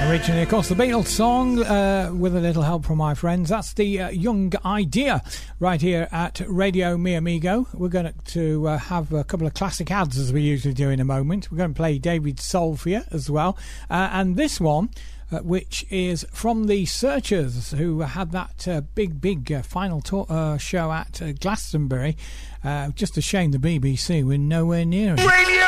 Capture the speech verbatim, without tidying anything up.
Originally, of course, the Beatles song uh, with a little help from my friends. That's the uh, Young Idea right here at Radio Mi Amigo. We're going to uh, have a couple of classic ads as we usually do in a moment. We're going to play David Soul for you as well. Uh, and this one, uh, which is from the Searchers, who had that uh, big, big uh, final to- uh, show at uh, Glastonbury. Uh, just a shame the B B C were nowhere near it. Radio